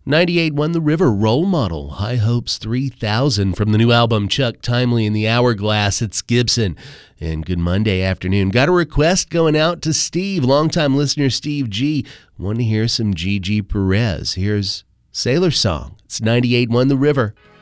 98 won The River, Role Model, High Hopes 3000 from the new album Chuck Timely and the Hourglass. It's Gibson. And good Monday afternoon. Got a request going out to Steve, longtime listener Steve G. Want to hear some Gigi Perez. Here's Sailor Song. It's 98 won The River.